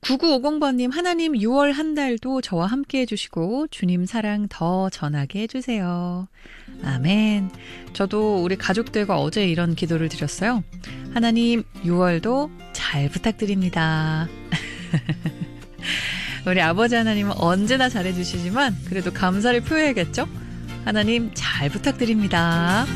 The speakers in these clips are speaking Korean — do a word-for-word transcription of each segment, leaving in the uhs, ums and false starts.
구구오공 번님, 하나님 유월 한 달도 저와 함께 해주시고 주님 사랑 더 전하게 해주세요. 아멘. 저도 우리 가족들과 어제 이런 기도를 드렸어요. 하나님 유월도 잘 부탁드립니다. 우리 아버지 하나님은 언제나 잘해주시지만 그래도 감사를 표해야겠죠? 하나님 잘 부탁드립니다.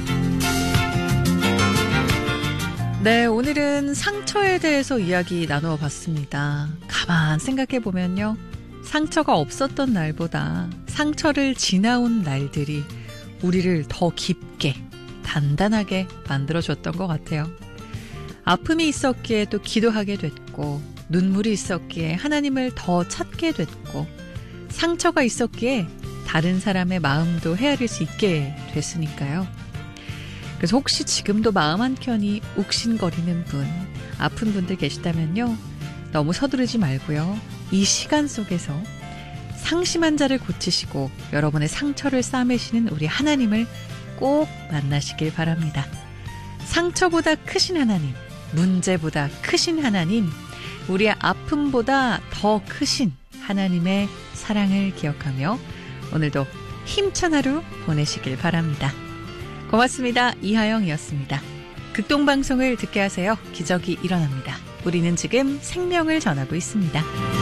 네, 오늘은 상처에 대해서 이야기 나누어 봤습니다. 가만 생각해 보면요. 상처가 없었던 날보다 상처를 지나온 날들이 우리를 더 깊게, 단단하게 만들어줬던 것 같아요. 아픔이 있었기에 또 기도하게 됐고, 눈물이 있었기에 하나님을 더 찾게 됐고, 상처가 있었기에 다른 사람의 마음도 헤아릴 수 있게 됐으니까요. 그래서 혹시 지금도 마음 한켠이 욱신거리는 분, 아픈 분들 계시다면요. 너무 서두르지 말고요. 이 시간 속에서 상심한 자를 고치시고 여러분의 상처를 싸매시는 우리 하나님을 꼭 만나시길 바랍니다. 상처보다 크신 하나님, 문제보다 크신 하나님, 우리의 아픔보다 더 크신 하나님의 사랑을 기억하며 오늘도 힘찬 하루 보내시길 바랍니다. 고맙습니다. 이하영이었습니다. 극동방송을 듣게 하세요. 기적이 일어납니다. 우리는 지금 생명을 전하고 있습니다.